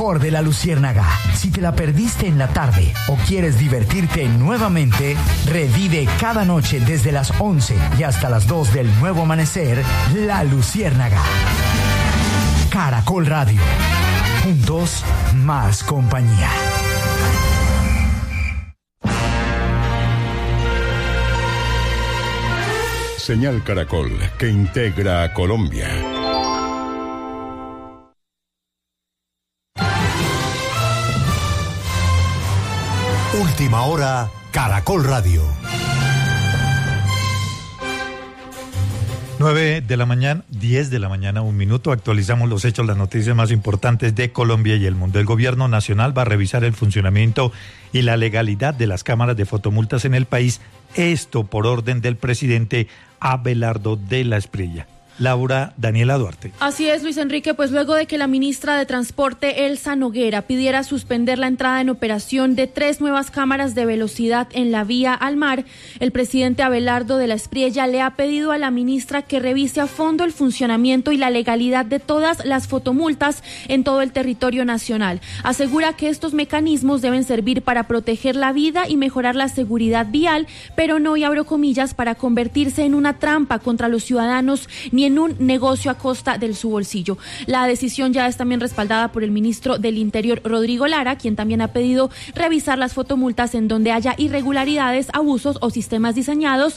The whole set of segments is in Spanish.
mejor de La Luciérnaga. Si te la perdiste en la tarde o quieres divertirte nuevamente, revive cada noche desde las 11 y hasta las 2 del nuevo amanecer, La Luciérnaga. Caracol Radio. Juntos, más compañía. Señal Caracol, que integra a Colombia. Última hora, Caracol Radio. 9 de la mañana, 10 de la mañana, 1 minuto. Actualizamos los hechos, las noticias más importantes de Colombia y el mundo. El gobierno nacional va a revisar el funcionamiento y la legalidad de las cámaras de fotomultas en el país. Esto por orden del presidente Abelardo de la Espriella. Laura Daniela Duarte. Así es, Luis Enrique, pues luego de que la ministra de Transporte, Elsa Noguera, pidiera suspender la entrada en operación de 3 nuevas cámaras de velocidad en la vía al mar, el presidente Abelardo de la Espriella le ha pedido a la ministra que revise a fondo el funcionamiento y la legalidad de todas las fotomultas en todo el territorio nacional. Asegura que estos mecanismos deben servir para proteger la vida y mejorar la seguridad vial, pero no, y abro comillas, para convertirse en una trampa contra los ciudadanos ni en un negocio a costa de su bolsillo. La decisión ya es también respaldada por el ministro del Interior, Rodrigo Lara, quien también ha pedido revisar las fotomultas en donde haya irregularidades, abusos o sistemas diseñados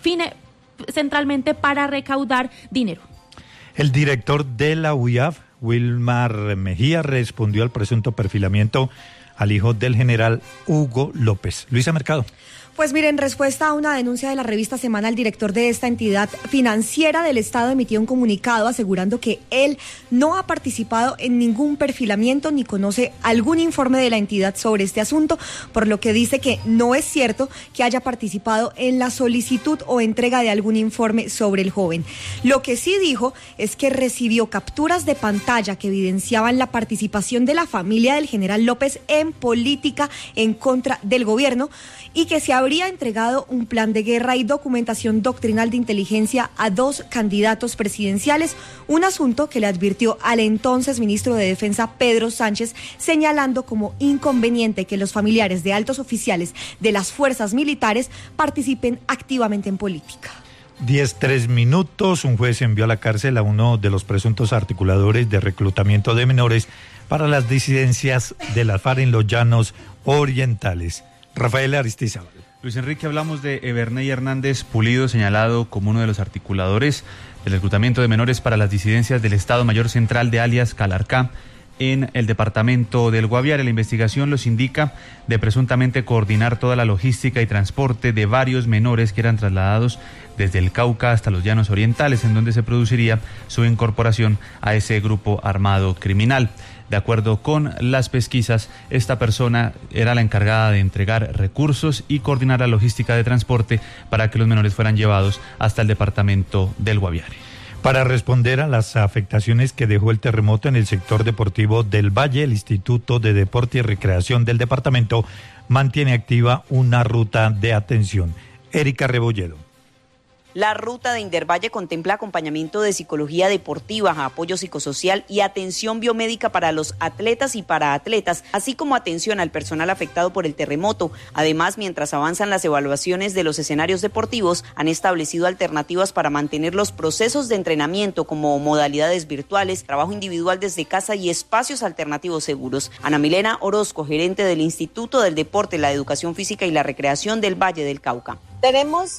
centralmente para recaudar dinero. El director de la UIAF, Wilmar Mejía, respondió al presunto perfilamiento al hijo del general Hugo López. Luisa Mercado. Pues mire, en respuesta a una denuncia de la revista Semana, el director de esta entidad financiera del Estado emitió un comunicado asegurando que él no ha participado en ningún perfilamiento ni conoce algún informe de la entidad sobre este asunto, por lo que dice que no es cierto que haya participado en la solicitud o entrega de algún informe sobre el joven. Lo que sí dijo es que recibió capturas de pantalla que evidenciaban la participación de la familia del general López en política en contra del gobierno y que se habría entregado un plan de guerra y documentación doctrinal de inteligencia a 2 candidatos presidenciales, un asunto que le advirtió al entonces ministro de Defensa Pedro Sánchez, señalando como inconveniente que los familiares de altos oficiales de las fuerzas militares participen activamente en política. 10:03 minutos. Un juez envió a la cárcel a uno de los presuntos articuladores de reclutamiento de menores para las disidencias de la FARC en los Llanos Orientales. Rafael Aristizábal. Luis Enrique, hablamos de Everney Hernández Pulido, señalado como uno de los articuladores del reclutamiento de menores para las disidencias del Estado Mayor Central de alias Calarcá en el departamento del Guaviare. La investigación los indica de presuntamente coordinar toda la logística y transporte de varios menores que eran trasladados desde el Cauca hasta los Llanos Orientales, en donde se produciría su incorporación a ese grupo armado criminal. De acuerdo con las pesquisas, esta persona era la encargada de entregar recursos y coordinar la logística de transporte para que los menores fueran llevados hasta el departamento del Guaviare. Para responder a las afectaciones que dejó el terremoto en el sector deportivo del Valle, el Instituto de Deporte y Recreación del departamento mantiene activa una ruta de atención. Erika Rebolledo. La ruta de Indervalle contempla acompañamiento de psicología deportiva, apoyo psicosocial y atención biomédica para los atletas y paraatletas, así como atención al personal afectado por el terremoto. Además, mientras avanzan las evaluaciones de los escenarios deportivos, han establecido alternativas para mantener los procesos de entrenamiento como modalidades virtuales, trabajo individual desde casa y espacios alternativos seguros. Ana Milena Orozco, gerente del Instituto del Deporte, la Educación Física y la Recreación del Valle del Cauca. Tenemos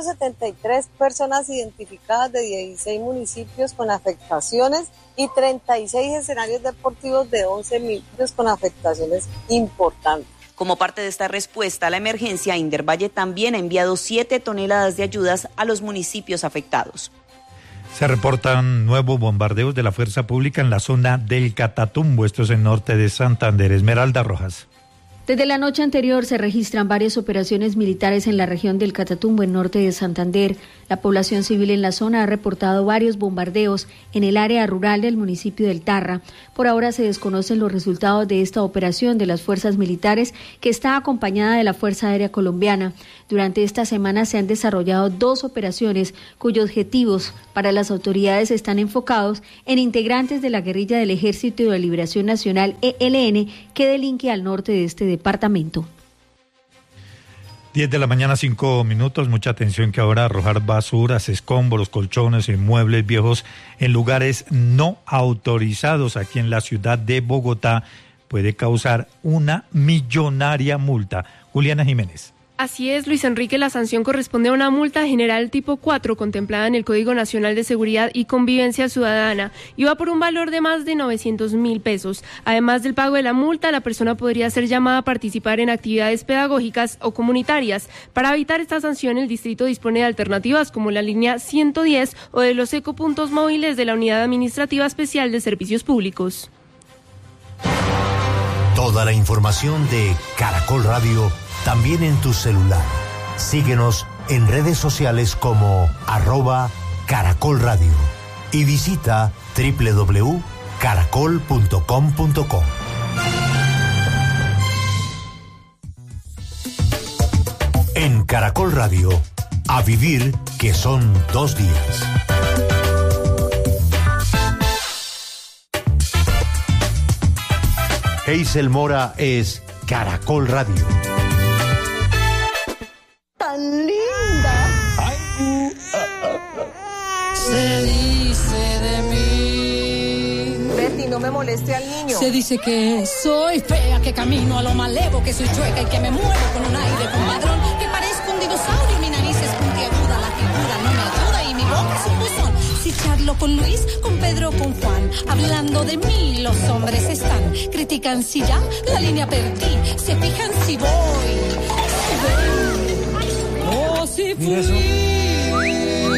173 personas identificadas de 16 municipios con afectaciones y 36 escenarios deportivos de 11 municipios con afectaciones importantes. Como parte de esta respuesta a la emergencia, Indervalle también ha enviado 7 toneladas de ayudas a los municipios afectados. Se reportan nuevos bombardeos de la fuerza pública en la zona del Catatumbo, esto es en norte de Santander. Esmeralda Rojas. Desde la noche anterior se registran varias operaciones militares en la región del Catatumbo, en norte de Santander. La población civil en la zona ha reportado varios bombardeos en el área rural del municipio del Tarra. Por ahora se desconocen los resultados de esta operación de las fuerzas militares, que está acompañada de la Fuerza Aérea Colombiana. Durante esta semana se han desarrollado 2 operaciones cuyos objetivos para las autoridades están enfocados en integrantes de la guerrilla del Ejército de Liberación Nacional, ELN, que delinque al norte de este departamento. 10 de la mañana, 5 minutos. Mucha atención, que ahora arrojar basuras, escombros, colchones y muebles viejos en lugares no autorizados aquí en la ciudad de Bogotá puede causar una millonaria multa. Juliana Jiménez. Así es, Luis Enrique, la sanción corresponde a una multa general tipo 4 contemplada en el Código Nacional de Seguridad y Convivencia Ciudadana y va por un valor de más de 900.000 pesos. Además del pago de la multa, la persona podría ser llamada a participar en actividades pedagógicas o comunitarias. Para evitar esta sanción, el distrito dispone de alternativas como la línea 110 o de los ecopuntos móviles de la Unidad Administrativa Especial de Servicios Públicos. Toda la información de Caracol Radio también en tu celular. Síguenos en redes sociales como @Caracol Radio y visita www.caracol.com.co. En Caracol Radio, a vivir que son 2 días. Hazel Mora es Caracol Radio. Tan linda. Se dice de mí. Betty, no me moleste al niño. Se dice que soy fea, que camino a lo malevo, que soy chueca y que me muevo con un aire compadrón, que parezco un dinosaurio, mi nariz es puntiaguda, la figura no me ayuda y mi boca es un buzón. Si charlo con Luis, con Pedro, con Juan, hablando de mí los hombres están. Critican si ya la línea perdí, se fijan si voy, si ven, o si fui.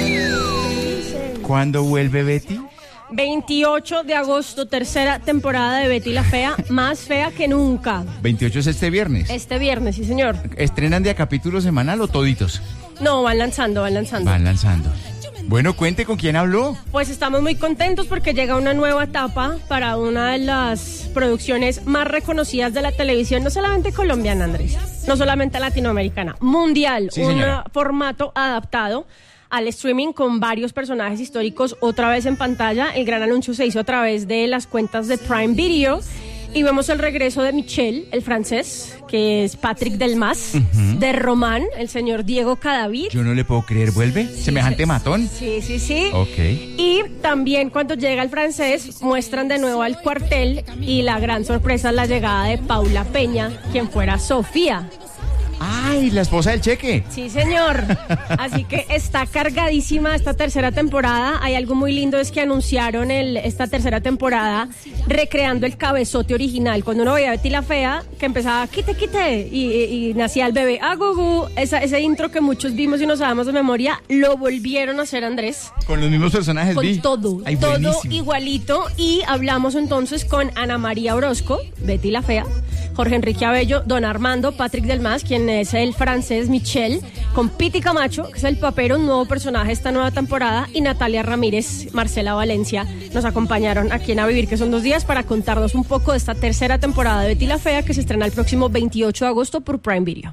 ¿Cuándo vuelve Betty? 28 de agosto, tercera temporada de Betty la Fea, más fea que nunca. 28 es este viernes. Este viernes, sí señor. ¿Estrenan de a capítulo semanal o toditos? No, van lanzando. Van lanzando. Bueno, cuente con quién habló. Pues estamos muy contentos porque llega una nueva etapa para una de las producciones más reconocidas de la televisión, no solamente colombiana, Andrés, no solamente latinoamericana, mundial. Sí, un formato adaptado al streaming con varios personajes históricos otra vez en pantalla. El gran anuncio se hizo a través de las cuentas de Prime Video y vemos el regreso de Michel, el francés, que es Patrick Delmas, de Román, el señor Diego Cadavid. Yo no le puedo creer, ¿vuelve? Sí, ¿semejante matón? Sí. Ok. Y también cuando llega el francés, muestran de nuevo al cuartel y la gran sorpresa es la llegada de Paula Peña, quien fuera Sofía. ¡Ay, la esposa del Cheque! Sí, señor. Así que está cargadísima esta tercera temporada. Hay algo muy lindo, es que anunciaron esta tercera temporada recreando el cabezote original. Cuando uno veía a Betty la Fea, que empezaba quite, y nacía el bebé gugu, ese intro que muchos vimos y no sabemos de memoria, lo volvieron a hacer, Andrés. Con los mismos personajes. Con todo igualito. Y hablamos entonces con Ana María Orozco, Betty la Fea, Jorge Enrique Abello, Don Armando, Patrick Delmas, quien es el francés Michel, con Piti Camacho, que es el papero, un nuevo personaje esta nueva temporada, y Natalia Ramírez, Marcela Valencia, nos acompañaron aquí en A Vivir que son 2 días para contarnos un poco de esta tercera temporada de Betty la Fea, que se estrena el próximo 28 de agosto por Prime Video.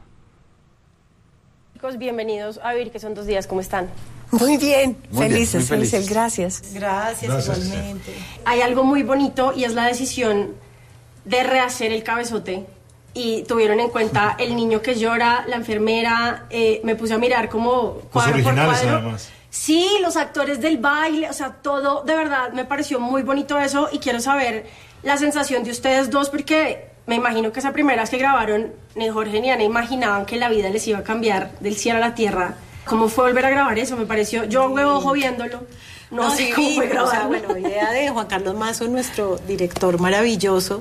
Chicos, bienvenidos a Vivir que son 2 días, ¿cómo están? Muy bien, muy felices, felices. Gracias. Gracias, igualmente. Hay algo muy bonito y es la decisión de rehacer el cabezote. Y tuvieron en cuenta el niño que llora, la enfermera, me puse a mirar como cuadro por cuadro. Además. Sí, los actores del baile, o sea, todo, de verdad, me pareció muy bonito eso y quiero saber la sensación de ustedes dos, porque me imagino que esa primera vez que grabaron, ni Jorge ni Ana imaginaban que la vida les iba a cambiar del cielo a la tierra. ¿Cómo fue volver a grabar eso? Me pareció, yo huevo ojo viéndolo. No sé cómo fue grabar. O sea, bueno, idea de Juan Carlos Mazo, nuestro director maravilloso,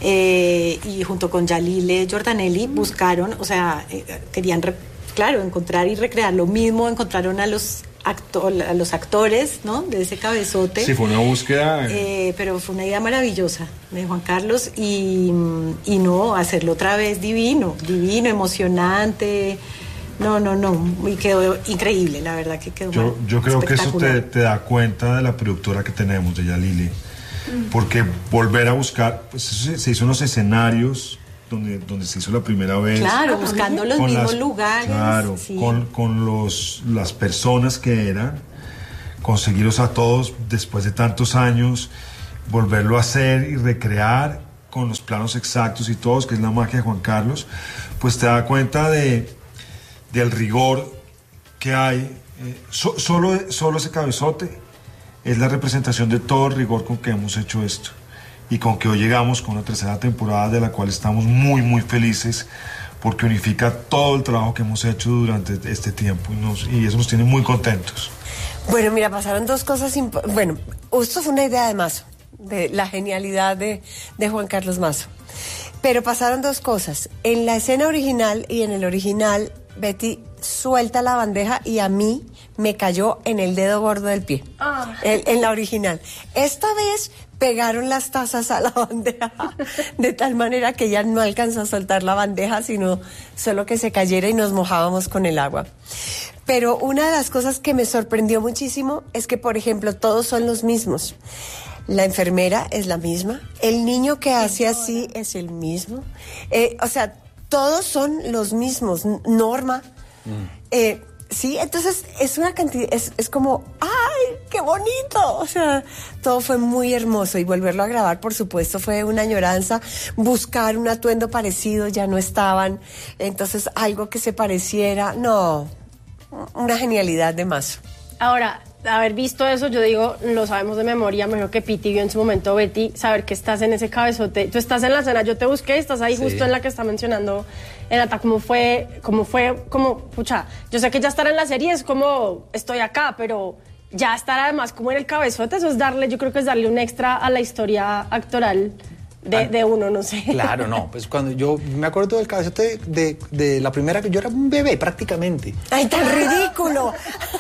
y junto con Yalile Giordanelli buscaron, o sea, querían encontrar y recrear lo mismo, encontraron a los a los actores, ¿no? De ese cabezote. Sí, fue una búsqueda. Pero fue una idea maravillosa de Juan Carlos y no, hacerlo otra vez divino, emocionante. No, y quedó increíble, la verdad que quedó Yo creo que eso te da cuenta de la productora que tenemos, de Yalili, porque volver a buscar, pues se hizo unos escenarios donde se hizo la primera vez. Claro, buscando los mismos lugares. Claro, sí. con las personas que eran, conseguirlos a todos después de tantos años, volverlo a hacer y recrear con los planos exactos y todos, que es la magia de Juan Carlos, pues te da cuenta del rigor que hay. Solo ese cabezote es la representación de todo el rigor con que hemos hecho esto. Y con que hoy llegamos con una tercera temporada de la cual estamos muy, muy felices porque unifica todo el trabajo que hemos hecho durante este tiempo y eso nos tiene muy contentos. Bueno, mira, pasaron dos cosas. Bueno, esto fue una idea de Mazo, de la genialidad de Juan Carlos Mazo. Pero pasaron dos cosas. En la escena original y en el original, Betty suelta la bandeja y a mí me cayó en el dedo gordo del pie. En la original. Esta vez pegaron las tazas a la bandeja de tal manera que ella no alcanzó a soltar la bandeja, sino solo que se cayera y nos mojábamos con el agua. Pero una de las cosas que me sorprendió muchísimo es que, por ejemplo, todos son los mismos. La enfermera es la misma, el niño que hace así es el mismo, o sea, todos son los mismos. Norma, sí, entonces es una cantidad, es como, ¡ay, qué bonito! O sea, todo fue muy hermoso y volverlo a grabar, por supuesto, fue una añoranza. Buscar un atuendo parecido, ya no estaban, entonces algo que se pareciera, no, una genialidad de Mazo. Ahora, haber visto eso, yo digo, lo sabemos de memoria, mejor que Piti vio en su momento, Betty, saber que estás en ese cabezote, tú estás en la escena, yo te busqué, estás ahí justo en la que está mencionando Renata, pucha, yo sé que ya estar en la serie es como, estoy acá, pero ya estar además como en el cabezote, eso es darle, yo creo que es darle un extra a la historia actoral de uno, no sé. Claro, no, pues cuando yo me acuerdo del cabezote de la primera, que yo era un bebé prácticamente. ¡Ay, tan ridículo!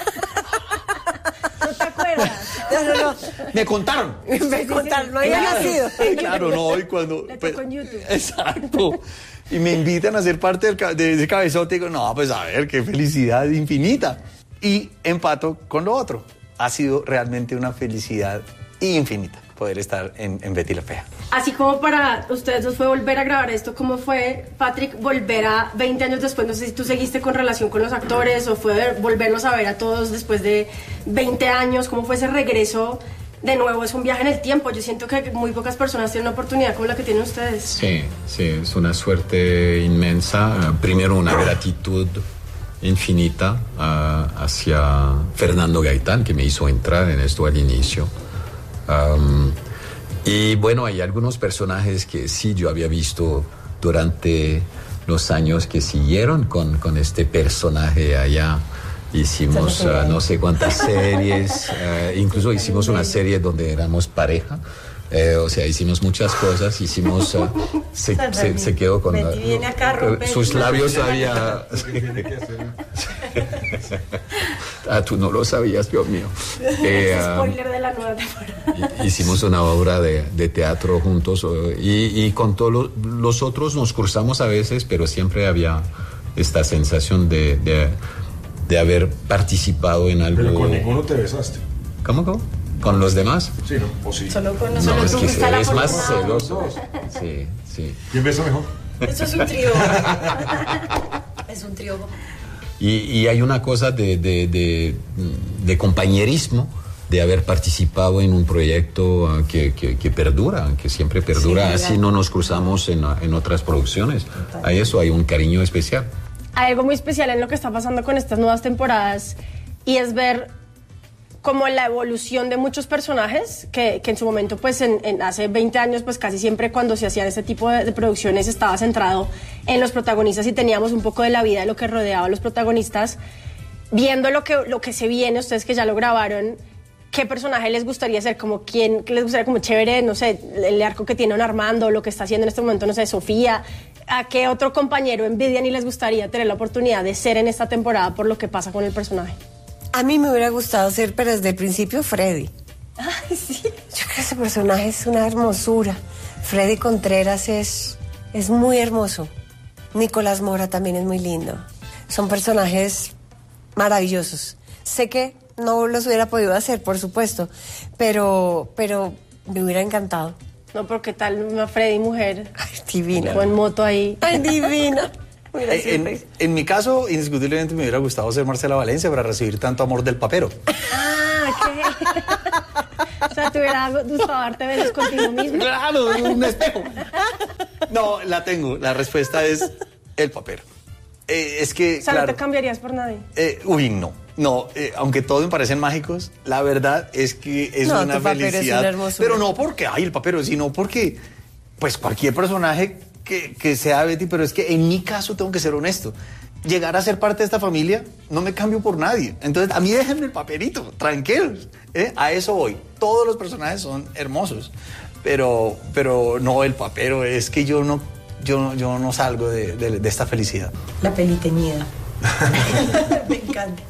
¿No te acuerdas? No. Me contaron, no había nacido. Claro, no, y cuando... Le tocó en YouTube. Exacto. Y me invitan a ser parte de ese cabezote y digo, no, pues a ver, qué felicidad infinita. Y empato con lo otro. Ha sido realmente una felicidad infinita poder estar en Betty la Fea. Así como para ustedes dos fue volver a grabar esto, ¿cómo fue, Patrick, volver a 20 años después? No sé si tú seguiste con relación con los actores o fue volverlos a ver a todos después de 20 años. ¿Cómo fue ese regreso? De nuevo, es un viaje en el tiempo. Yo siento que muy pocas personas tienen una oportunidad como la que tienen ustedes. Sí, es una suerte inmensa. Primero, una gratitud infinita hacia Fernando Gaitán, que me hizo entrar en esto al inicio. Y bueno, hay algunos personajes que sí yo había visto durante los años que siguieron con este personaje allá. Hicimos no sé cuántas series, incluso hicimos una serie donde éramos pareja. O sea, hicimos muchas cosas, se quedó con sus labios todavía. Tú no lo sabías, Dios mío. Spoiler de la nueva temporada. Hicimos una obra de teatro juntos y con todos los otros nos cruzamos a veces, pero siempre había esta sensación de haber participado en algo. Pero con ninguno te besaste. ¿Cómo? ¿Con los demás? Sí, no, o sí. Solo con nosotros. No, es que eres más celoso. Sí. ¿Quién besa mejor? Eso es un trío. Es un trío. Y hay una cosa de compañerismo, de haber participado en un proyecto que perdura, que siempre perdura, sí, así no nos cruzamos en otras producciones. A eso hay un cariño especial. Hay algo muy especial en lo que está pasando con estas nuevas temporadas y es ver como la evolución de muchos personajes que en su momento, pues hace 20 años, pues casi siempre cuando se hacían ese tipo de producciones estaba centrado en los protagonistas y teníamos un poco de la vida de lo que rodeaba a los protagonistas. Viendo lo que se viene, ustedes que ya lo grabaron, ¿qué personaje les gustaría ser? Como quién les gustaría como chévere, no sé, el arco que tiene un Armando, lo que está haciendo en este momento, no sé, Sofía. ¿A qué otro compañero envidian y les gustaría tener la oportunidad de ser en esta temporada por lo que pasa con el personaje? A mí me hubiera gustado ser, pero desde el principio, Freddy. Ay, sí. Yo creo que ese personaje es una hermosura. Freddy Contreras es muy hermoso. Nicolás Mora también es muy lindo. Son personajes maravillosos. Sé que no los hubiera podido hacer, por supuesto, pero me hubiera encantado. No, pero ¿qué tal una Freddy mujer? Ay, divina. O en moto ahí. Ay, divina. En mi caso, indiscutiblemente me hubiera gustado ser Marcela Valencia para recibir tanto amor del papero. Ah, ¿qué? O sea, ¿te hubiera gustado darte besos contigo mismo? Claro, un espejo. No, la tengo. La respuesta es el papero. Es que, o sea, claro, ¿no te cambiarías por nadie? No, aunque todos me parecen mágicos, la verdad es que es una felicidad. Pero no porque, el papero, sino porque, pues, cualquier personaje que sea Betty, pero es que en mi caso tengo que ser honesto. Llegar a ser parte de esta familia, no me cambio por nadie. Entonces, a mí déjenme el paperito, tranquilos. A eso voy. Todos los personajes son hermosos, pero no el papero. Es que yo no salgo de esta felicidad. La peli teñida. Me encanta.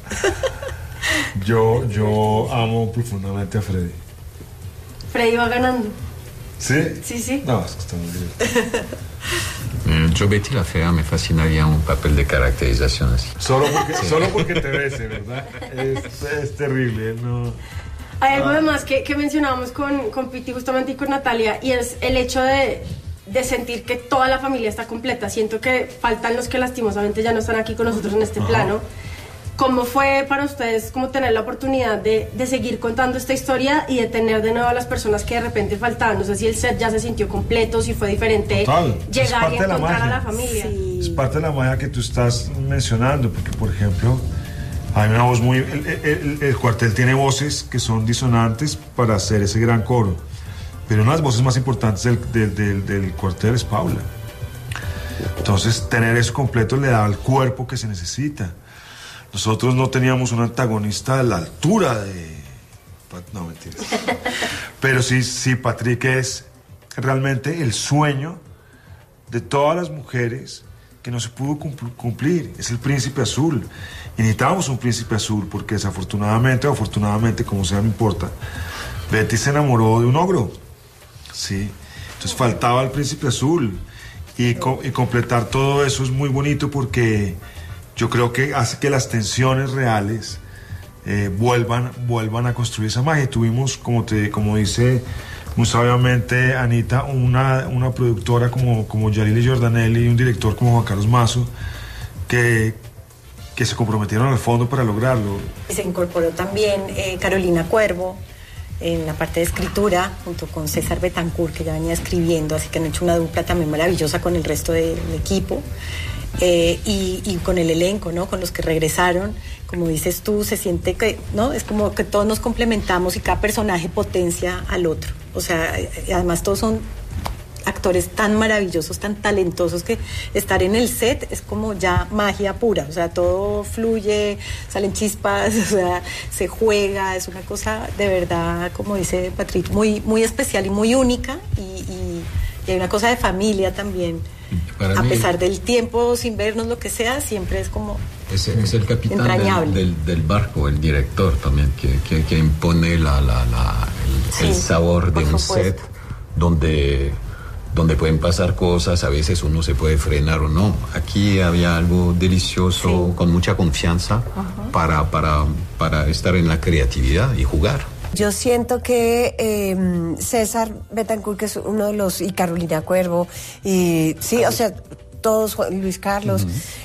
Yo amo profundamente a Freddy. Freddy va ganando. ¿Sí? Sí. No, es que está muy bien. Yo, Betty la Fea, me fascinaría un papel de caracterización así. Solo porque te bese, ¿verdad? Es terrible, ¿no? Hay algo además que mencionábamos con Piti justamente y con Natalia, y es el hecho de sentir que toda la familia está completa. Siento que faltan los que lastimosamente ya no están aquí con nosotros en este plano. ¿Cómo fue para ustedes como tener la oportunidad de seguir contando esta historia y de tener de nuevo a las personas que de repente faltaban? No sé si el set ya se sintió completo, si fue diferente. Total. Llegar y encontrar a la familia. Sí. Es parte de la magia que tú estás mencionando, porque, por ejemplo, hay una voz muy... El cuartel tiene voces que son disonantes para hacer ese gran coro, pero una de las voces más importantes del cuartel es Paula. Entonces, tener eso completo le da el cuerpo que se necesita. Nosotros no teníamos un antagonista a la altura de... No, mentiras. Pero sí, Patrick es realmente el sueño de todas las mujeres que no se pudo cumplir. Es el príncipe azul. Y necesitábamos un príncipe azul porque desafortunadamente o afortunadamente, como sea, no importa, Betty se enamoró de un ogro. Sí. Entonces faltaba el príncipe azul. Y completar todo eso es muy bonito porque... yo creo que hace que las tensiones reales vuelvan a construir esa magia. Tuvimos, como dice muy sabiamente Anita, una productora como Yarili Giordanelli y un director como Juan Carlos Mazo que se comprometieron al fondo para lograrlo. Se incorporó también Carolina Cuervo en la parte de escritura, junto con César Betancourt, que ya venía escribiendo, así que han hecho una dupla también maravillosa con el resto del equipo. Y con el elenco, ¿no? Con los que regresaron, como dices tú, se siente que, ¿no? Es como que todos nos complementamos y cada personaje potencia al otro. O sea, además todos son actores tan maravillosos, tan talentosos, que estar en el set es como ya magia pura. O sea, todo fluye, salen chispas, o sea, se juega, es una cosa de verdad, como dice Patrick, muy, muy especial y muy única, y hay una cosa de familia también. Para a mí, pesar del tiempo, sin vernos, lo que sea, siempre es como es el capitán del barco, el director también, que impone el sabor de un set donde pueden pasar cosas, a veces uno se puede frenar o no. Aquí había algo delicioso, con mucha confianza para estar en la creatividad y jugar. Yo siento que César Betancourt, que es uno de los, y Carolina Cuervo, y sí, o sea, todos, Luis Carlos,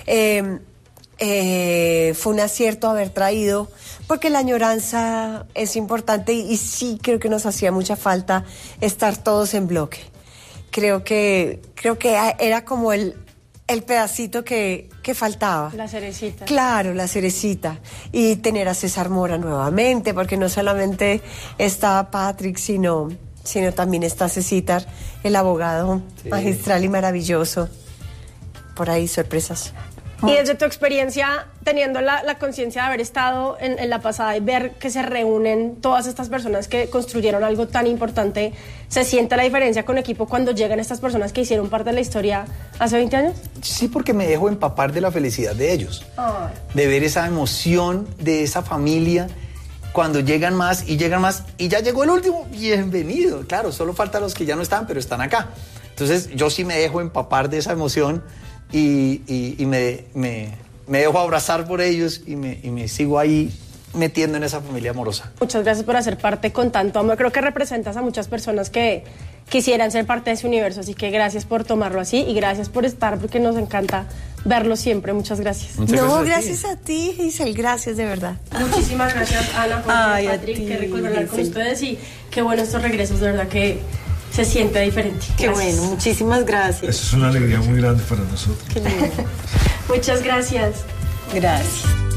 fue un acierto haber traído, porque la añoranza es importante y sí creo que nos hacía mucha falta estar todos en bloque. Creo que era como el pedacito que faltaba. La cerecita. Claro, la cerecita. Y tener a César Mora nuevamente, porque no solamente está Patrick, sino también está Cecitar, el abogado magistral y maravilloso. Por ahí sorpresas. Y desde tu experiencia, teniendo la conciencia de haber estado en la pasada y ver que se reúnen todas estas personas que construyeron algo tan importante, ¿se siente la diferencia con equipo cuando llegan estas personas que hicieron parte de la historia hace 20 años? Sí, porque me dejo empapar de la felicidad de ellos, de ver esa emoción de esa familia cuando llegan más y ya llegó el último, bienvenido. Claro, solo faltan los que ya no están, pero están acá. Entonces yo sí me dejo empapar de esa emoción y me dejo abrazar por ellos y me sigo ahí metiendo en esa familia amorosa. Muchas gracias por hacer parte con tanto amor. Creo que representas a muchas personas que quisieran ser parte de ese universo, así que gracias por tomarlo así y gracias por estar, porque nos encanta verlo siempre. Muchas gracias. Gracias a ti, Giselle, gracias de verdad. Muchísimas gracias, Ana, Jorge, Patrick, qué rico hablar con ustedes y qué bueno estos regresos, de verdad que se siente diferente. Qué bueno, muchísimas gracias. Eso es una alegría muy grande para nosotros. Muchas gracias. Gracias.